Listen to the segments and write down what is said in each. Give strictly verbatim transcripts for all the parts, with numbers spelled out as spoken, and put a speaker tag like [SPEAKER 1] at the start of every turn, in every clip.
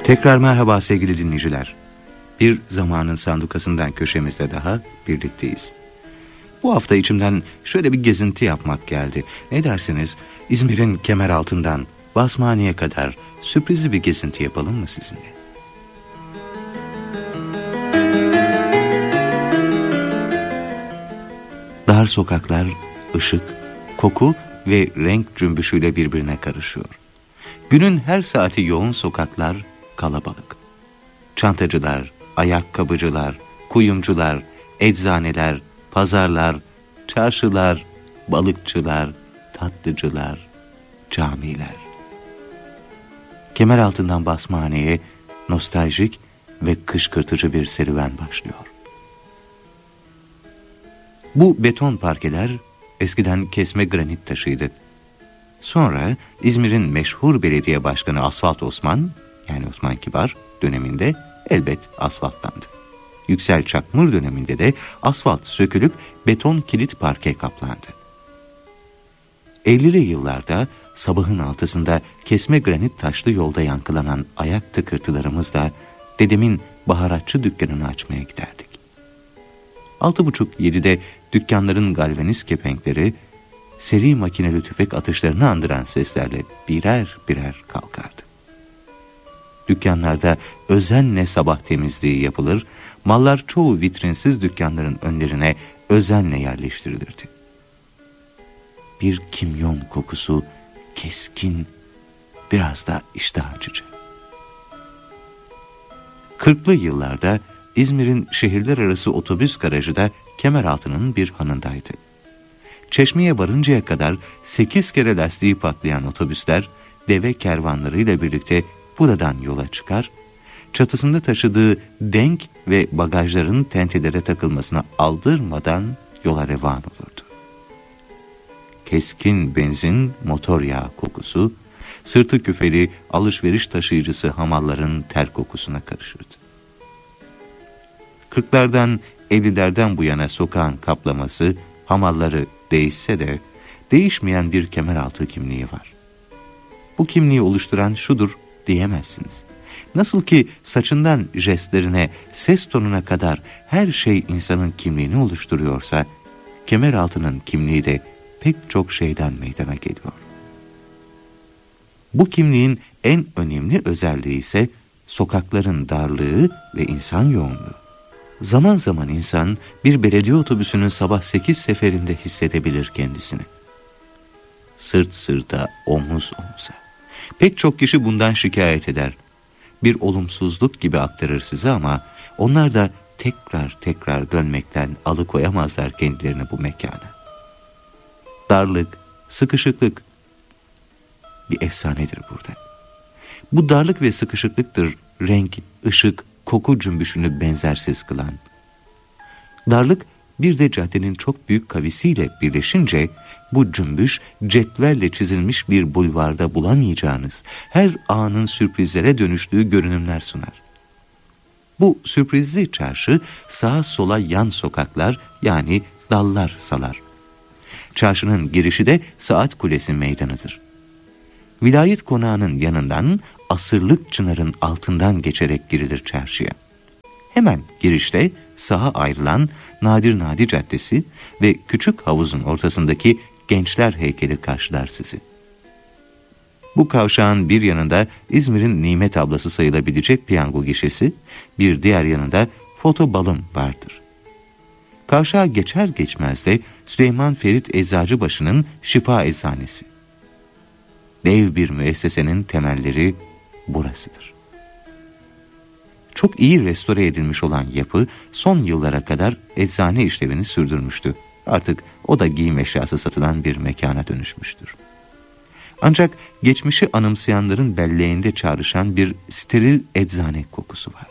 [SPEAKER 1] Tekrar merhaba sevgili dinleyiciler. Bir zamanın sandukasından köşemizde daha birlikteyiz. Bu hafta içimden şöyle bir gezinti yapmak geldi. Ne dersiniz? İzmir'in Kemeraltı'ndan Basmani'ye kadar sürprizli bir gezinti yapalım mı sizinle? Dar sokaklar, ışık, koku ve renk cümbüşüyle birbirine karışıyor. Günün her saati yoğun sokaklar, kalabalık. Çantacılar, ayakkabıcılar, kuyumcular, eczaneler, pazarlar, çarşılar, balıkçılar, tatlıcılar, camiler. Kemeraltı'ndan Basmani'ye nostaljik ve kışkırtıcı bir serüven başlıyor. Bu beton parkeler eskiden kesme granit taşıydı. Sonra İzmir'in meşhur belediye başkanı Asfalt Osman, yani Osman Kibar döneminde elbet asfaltlandı. Yüksel Çakmır döneminde de asfalt sökülüp beton kilit parke kaplandı. ellili yıllarda sabahın altısında kesme granit taşlı yolda yankılanan ayak tıkırtılarımızla dedemin baharatçı dükkanını açmaya giderdik. Altı buçuk yedide dükkanların galvaniz kepenkleri seri makineli tüfek atışlarını andıran seslerle birer birer kalkardı. Dükkanlarda özenle sabah temizliği yapılır, mallar çoğu vitrinsiz dükkanların önlerine özenle yerleştirilirdi. Bir kimyon kokusu keskin, biraz da iştah açıcı. Kırklı yıllarda İzmir'in şehirler arası otobüs garajı da Kemeraltı'nın bir hanındaydı. Çeşmeye varıncaya kadar sekiz kere lastiği patlayan otobüsler deve kervanlarıyla birlikte buradan yola çıkar, çatısında taşıdığı denk ve bagajların tentelere takılmasına aldırmadan yola revan olurdu. Keskin benzin, motor yağı kokusu, sırtı küfeli alışveriş taşıyıcısı hamalların ter kokusuna karışırdı. Kırklardan, ellilerden bu yana sokağın kaplaması, hamalları değişse de değişmeyen bir Kemeraltı kimliği var. Bu kimliği oluşturan şudur diyemezsiniz. Nasıl ki saçından jestlerine, ses tonuna kadar her şey insanın kimliğini oluşturuyorsa, Kemeraltı'nın kimliği de pek çok şeyden meydana geliyor. Bu kimliğin en önemli özelliği ise sokakların darlığı ve insan yoğunluğu. Zaman zaman insan bir belediye otobüsünün sabah sekiz seferinde hissedebilir kendisini. Sırt sırta, omuz omuza. Pek çok kişi bundan şikayet eder. Bir olumsuzluk gibi aktarır size ama onlar da tekrar tekrar dönmekten alıkoyamazlar kendilerini bu mekana. Darlık, sıkışıklık bir efsanedir burada. Bu darlık ve sıkışıklıktır renk, ışık, koku cümbüşünü benzersiz kılan. Darlık bir de caddenin çok büyük kavisiyle birleşince bu cümbüş cetvelle çizilmiş bir bulvarda bulamayacağınız her anın sürprizlere dönüştüğü görünümler sunar. Bu sürprizli çarşı sağa sola yan sokaklar yani dallar salar. Çarşının girişi de Saat Kulesi meydanıdır. Vilayet konağının yanından asırlık çınarın altından geçerek girilir çarşıya. Hemen girişte sağa ayrılan Nadir Nadi Caddesi ve küçük havuzun ortasındaki gençler heykeli karşılar sizi. Bu kavşağın bir yanında İzmir'in nimet ablası sayılabilecek piyango gişesi, bir diğer yanında foto balım vardır. Kavşağı geçer geçmez de Süleyman Ferit Eczacıbaşı'nın şifa eczanesi. Dev bir müessesenin temelleri burasıdır. Çok iyi restore edilmiş olan yapı son yıllara kadar eczane işlevini sürdürmüştü. Artık o da giyim eşyası satılan bir mekana dönüşmüştür. Ancak geçmişi anımsayanların belleğinde çağrışan bir steril eczane kokusu vardır.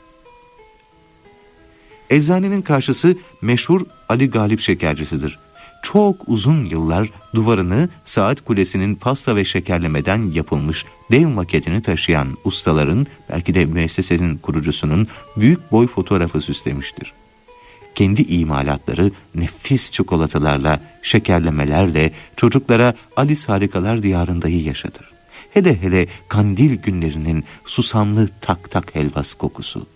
[SPEAKER 1] Eczanenin karşısı meşhur Ali Galip şekercisidir. Çok uzun yıllar duvarını Saat Kulesi'nin pasta ve şekerlemeden yapılmış dev maketini taşıyan ustaların, belki de müessesenin kurucusunun büyük boy fotoğrafı süslemiştir. Kendi imalatları nefis çikolatalarla, şekerlemelerle çocuklara Alice Harikalar Diyarında'yı yaşatır. Hele hele kandil günlerinin susamlı tak tak helvası kokusu.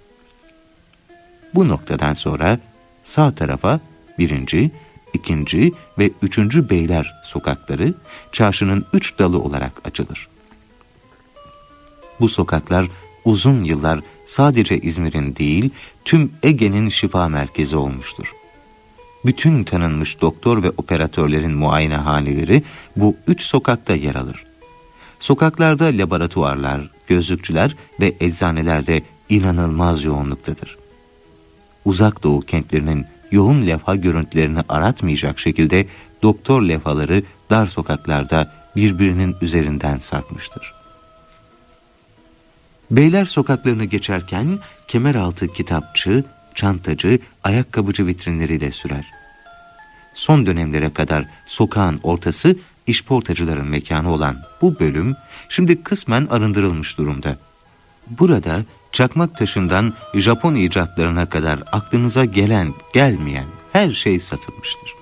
[SPEAKER 1] Bu noktadan sonra sağ tarafa birinci, ikinci ve üçüncü Beyler sokakları çarşının üç dalı olarak açılır. Bu sokaklar uzun yıllar sadece İzmir'in değil, tüm Ege'nin şifa merkezi olmuştur. Bütün tanınmış doktor ve operatörlerin muayenehaneleri bu üç sokakta yer alır. Sokaklarda laboratuvarlar, gözlükçüler ve eczaneler de inanılmaz yoğunluktadır. Uzak Doğu kentlerinin yoğun levha görüntülerini aratmayacak şekilde doktor levhaları dar sokaklarda birbirinin üzerinden sarkmıştır. Beyler sokaklarını geçerken kemeraltı kitapçı, çantacı, ayakkabıcı vitrinleriyle sürer. Son dönemlere kadar sokağın ortası işportacıların mekanı olan bu bölüm şimdi kısmen arındırılmış durumda. Burada çakmak taşından Japon icatlarına kadar aklınıza gelen, gelmeyen her şey satılmıştır.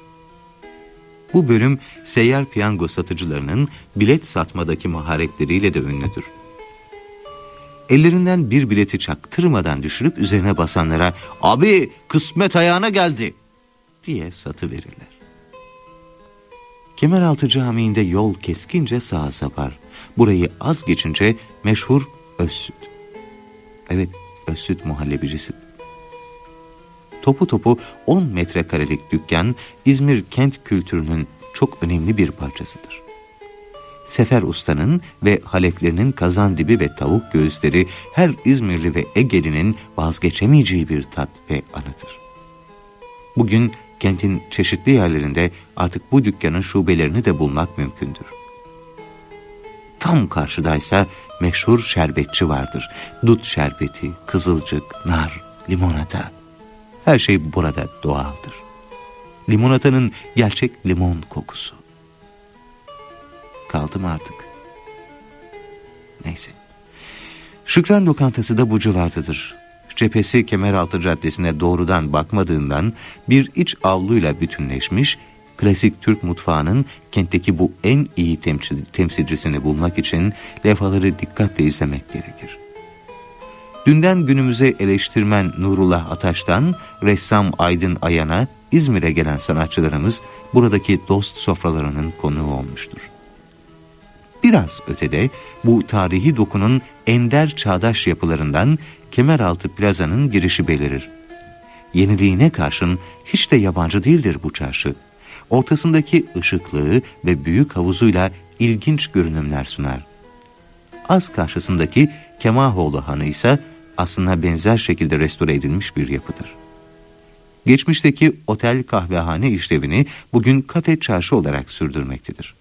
[SPEAKER 1] Bu bölüm seyyar piyango satıcılarının bilet satmadaki maharetleriyle de ünlüdür. Ellerinden bir bileti çaktırmadan düşürüp üzerine basanlara "Abi kısmet ayağına geldi" diye satıverirler. Kemeraltı Camii'nde yol keskince sağa sapar. Burayı az geçince meşhur Özsüt. Evet, Özsüt muhallebicisi. Topu topu on metrekarelik dükkan İzmir kent kültürünün çok önemli bir parçasıdır. Sefer Usta'nın ve haleflerinin kazandibi ve tavuk göğüsleri her İzmirli ve Egelinin vazgeçemeyeceği bir tat ve anıdır. Bugün kentin çeşitli yerlerinde artık bu dükkanın şubelerini de bulmak mümkündür. Tam karşıdaysa meşhur şerbetçi vardır. Dut şerbeti, kızılcık, nar, limonata. Her şey burada doğaldır. Limonatanın gerçek limon kokusu. Kaldı mı artık? Neyse. Şükran lokantası da bu civardadır. Cephesi Kemeraltı Caddesi'ne doğrudan bakmadığından bir iç avluyla bütünleşmiş, klasik Türk mutfağının kentteki bu en iyi temsil, temsilcisini bulmak için levhaları dikkatle izlemek gerekir. Dünden günümüze eleştirmen Nurullah Ataş'tan ressam Aydın Ayan'a İzmir'e gelen sanatçılarımız buradaki dost sofralarının konuğu olmuştur. Biraz ötede bu tarihi dokunun ender çağdaş yapılarından Kemeraltı Plaza'nın girişi belirir. Yeniliğine karşın hiç de yabancı değildir bu çarşı. Ortasındaki ışıklığı ve büyük havuzuyla ilginç görünümler sunar. Az karşısındaki Kemahoğlu Hanı ise aslında benzer şekilde restore edilmiş bir yapıdır. Geçmişteki otel kahvehane işlevini bugün kafe çarşı olarak sürdürmektedir.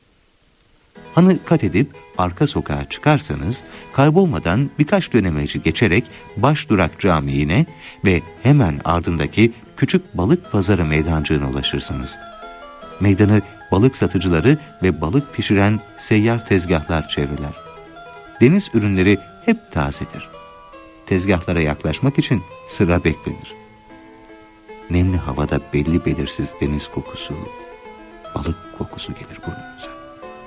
[SPEAKER 1] Hanı kat edip arka sokağa çıkarsanız kaybolmadan birkaç dönemeci geçerek baş durak camiine ve hemen ardındaki küçük balık pazarı meydancığına ulaşırsınız. Meydanı balık satıcıları ve balık pişiren seyyar tezgahlar çevreler. Deniz ürünleri hep tazedir. Tezgahlara yaklaşmak için sıra beklenir. Nemli havada belli belirsiz deniz kokusu, balık kokusu gelir burnunuza.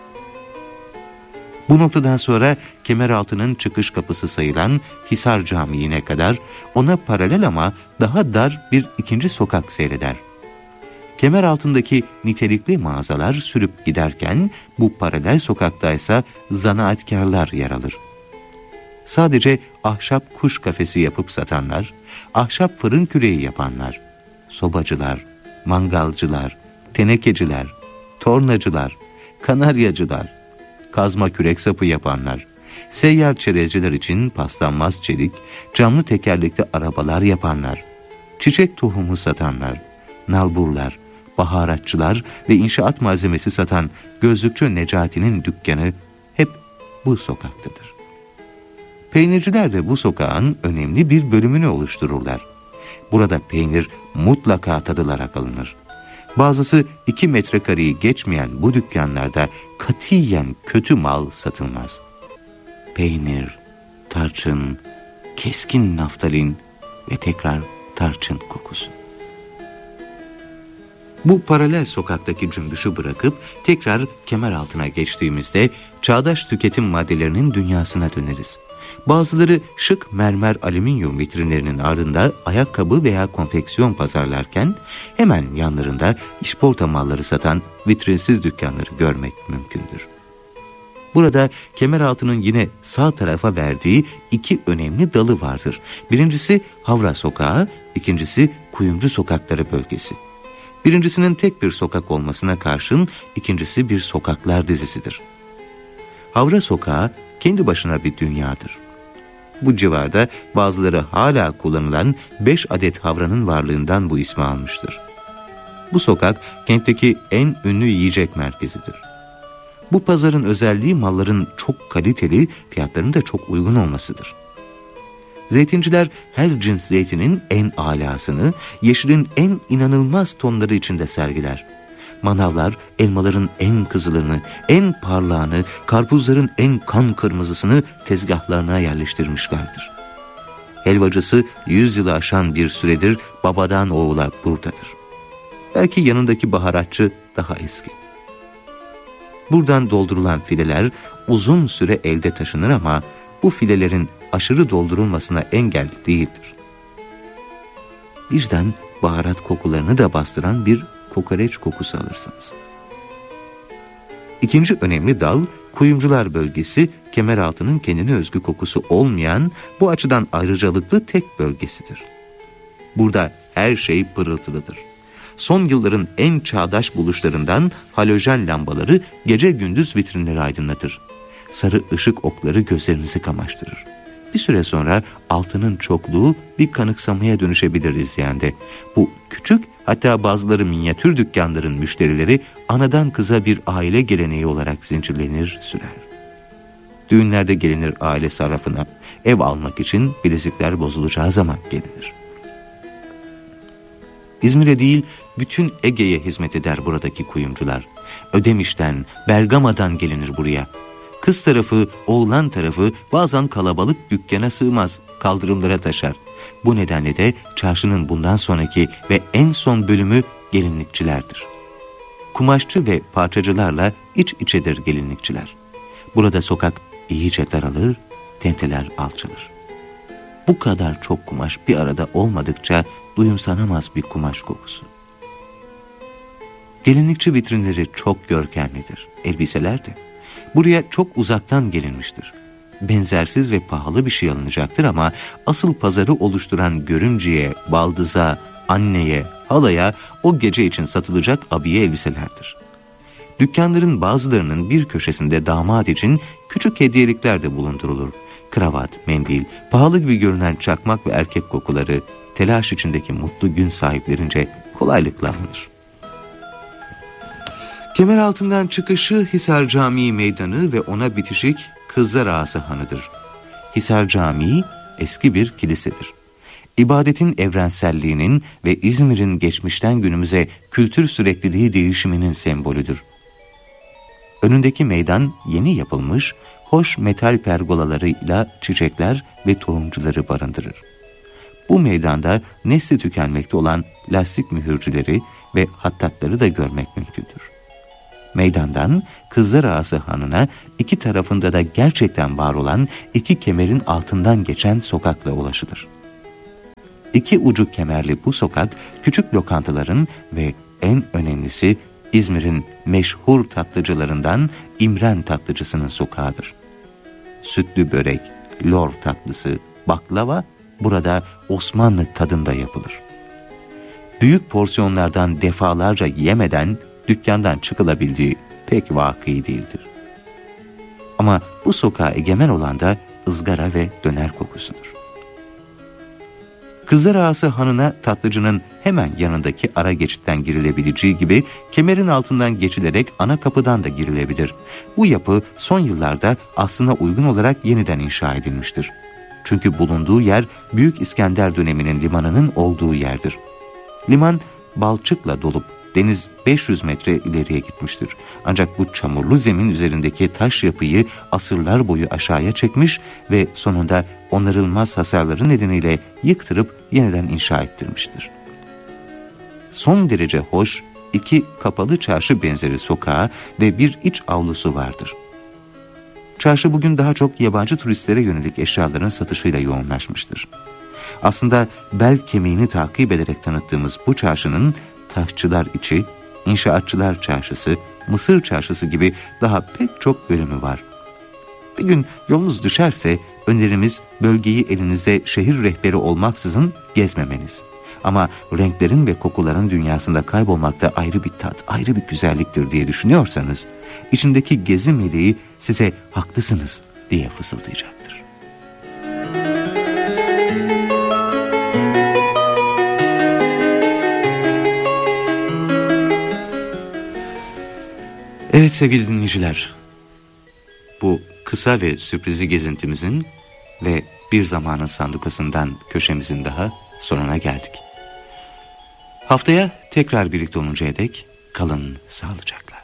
[SPEAKER 1] Bu noktadan sonra Kemeraltı'nın çıkış kapısı sayılan Hisar Camii'ne kadar ona paralel ama daha dar bir ikinci sokak seyreder. Kemeraltı'ndaki nitelikli mağazalar sürüp giderken bu paralel sokaktaysa zanaatkarlar yer alır. Sadece ahşap kuş kafesi yapıp satanlar, ahşap fırın küreği yapanlar, sobacılar, mangalcılar, tenekeciler, tornacılar, kanaryacılar, kazma kürek sapı yapanlar, seyyar çerezciler için paslanmaz çelik, camlı tekerlekli arabalar yapanlar, çiçek tohumu satanlar, nalburlar, baharatçılar ve inşaat malzemesi satan gözlükçü Necati'nin dükkanı hep bu sokaktadır. Peynirciler de bu sokağın önemli bir bölümünü oluştururlar. Burada peynir mutlaka tadılarak alınır. Bazısı iki metrekareyi geçmeyen bu dükkanlarda katiyen kötü mal satılmaz. Peynir, tarçın, keskin naftalin ve tekrar tarçın kokusu. Bu paralel sokaktaki cümbüşü bırakıp tekrar Kemeraltı'na geçtiğimizde çağdaş tüketim maddelerinin dünyasına döneriz. Bazıları şık mermer alüminyum vitrinlerinin ardında ayakkabı veya konfeksiyon pazarlarken hemen yanlarında işporta malları satan vitrinsiz dükkanları görmek mümkündür. Burada Kemeraltı'nın yine sağ tarafa verdiği iki önemli dalı vardır. Birincisi Havra Sokağı, ikincisi Kuyumcu Sokakları bölgesi. Birincisinin tek bir sokak olmasına karşın ikincisi bir sokaklar dizisidir. Havra Sokağı kendi başına bir dünyadır. Bu civarda bazıları hala kullanılan beş adet havranın varlığından bu ismi almıştır. Bu sokak kentteki en ünlü yiyecek merkezidir. Bu pazarın özelliği malların çok kaliteli, fiyatlarının da çok uygun olmasıdır. Zeytinciler her cins zeytinin en âlasını, yeşilin en inanılmaz tonları içinde sergiler. Manavlar elmaların en kızılını, en parlağını, karpuzların en kan kırmızısını tezgahlarına yerleştirmişlerdir. Helvacısı yüz yılı aşan bir süredir babadan oğula buradadır. Belki yanındaki baharatçı daha eski. Buradan doldurulan fileler uzun süre elde taşınır ama bu filelerin aşırı doldurulmasına engel değildir. Birden baharat kokularını da bastıran bir kokoreç kokusu alırsınız. İkinci önemli dal, kuyumcular bölgesi, Kemeraltı'nın kendine özgü kokusu olmayan, bu açıdan ayrıcalıklı tek bölgesidir. Burada her şey pırıltılıdır. Son yılların en çağdaş buluşlarından halojen lambaları gece gündüz vitrinleri aydınlatır. Sarı ışık okları gözlerinizi kamaştırır. Bir süre sonra altının çokluğu bir kanıksamaya dönüşebilir izleyende. Bu küçük, hatta bazıları minyatür dükkanların müşterileri anadan kıza bir aile geleneği olarak zincirlenir sürer. Düğünlerde gelinir aile sarrafına, ev almak için bilezikler bozulacağı zaman gelinir. İzmir'e değil, bütün Ege'ye hizmet eder buradaki kuyumcular. Ödemiş'ten, Bergama'dan gelinir buraya. Kız tarafı, oğlan tarafı bazen kalabalık dükkana sığmaz, kaldırımlara taşar. Bu nedenle de çarşının bundan sonraki ve en son bölümü gelinlikçilerdir. Kumaşçı ve parçacılarla iç içedir gelinlikçiler. Burada sokak iyice daralır, tenteler alçalır. Bu kadar çok kumaş bir arada olmadıkça duyumsanamaz bir kumaş kokusu. Gelinlikçi vitrinleri çok görkemlidir, elbiseler de. Buraya çok uzaktan gelinmiştir. Benzersiz ve pahalı bir şey alınacaktır ama asıl pazarı oluşturan görümceye, baldıza, anneye, halaya o gece için satılacak abiye elbiselerdir. Dükkanların bazılarının bir köşesinde damat için küçük hediyelikler de bulundurulur. Kravat, mendil, pahalı gibi görünen çakmak ve erkek kokuları telaş içindeki mutlu gün sahiplerince kolaylıkla alınır. Kemeraltı'ndan çıkışı Hisar Camii Meydanı ve ona bitişik Kızlar Ağası Hanı'dır. Hisar Camii eski bir kilisedir. İbadetin evrenselliğinin ve İzmir'in geçmişten günümüze kültür sürekliliği değişiminin sembolüdür. Önündeki meydan yeni yapılmış, hoş metal pergolalarıyla çiçekler ve tohumcuları barındırır. Bu meydanda nesli tükenmekte olan lastik mühürcüleri ve hattatları da görmek mümkündür. Meydandan Kızlar Ağası Hanı'na iki tarafında da gerçekten var olan iki kemerin altından geçen sokakla ulaşılır. İki ucu kemerli bu sokak küçük lokantaların ve en önemlisi İzmir'in meşhur tatlıcılarından İmren Tatlıcısı'nın sokağıdır. Sütlü börek, lor tatlısı, baklava burada Osmanlı tadında yapılır. Büyük porsiyonlardan defalarca yemeden dükkandan çıkılabildiği pek vakı değildir. Ama bu sokağa egemen olan da ızgara ve döner kokusudur. Kızlar Ağası Hanı'na tatlıcının hemen yanındaki ara geçitten girilebileceği gibi kemerin altından geçilerek ana kapıdan da girilebilir. Bu yapı son yıllarda aslına uygun olarak yeniden inşa edilmiştir. Çünkü bulunduğu yer Büyük İskender döneminin limanının olduğu yerdir. Liman balçıkla dolup deniz beş yüz metre ileriye gitmiştir. Ancak bu çamurlu zemin üzerindeki taş yapıyı asırlar boyu aşağıya çekmiş ve sonunda onarılmaz hasarları nedeniyle yıktırıp yeniden inşa ettirmiştir. Son derece hoş, iki kapalı çarşı benzeri sokağı ve bir iç avlusu vardır. Çarşı bugün daha çok yabancı turistlere yönelik eşyaların satışıyla yoğunlaşmıştır. Aslında bel kemiğini takip ederek tanıttığımız bu çarşının taşçılar içi, inşaatçılar çarşısı, Mısır çarşısı gibi daha pek çok bölümü var. Bir gün yolunuz düşerse önerimiz bölgeyi elinizde şehir rehberi olmaksızın gezmemeniz. Ama renklerin ve kokuların dünyasında kaybolmakta ayrı bir tat, ayrı bir güzelliktir diye düşünüyorsanız, içindeki gezi meleği size haklısınız diye fısıldayacaktır. Evet sevgili dinleyiciler, bu kısa ve sürprizli gezintimizin ve bir zamanın sandukasından köşemizin daha sonuna geldik. Haftaya tekrar birlikte oluncaya dek kalın sağlıcakla.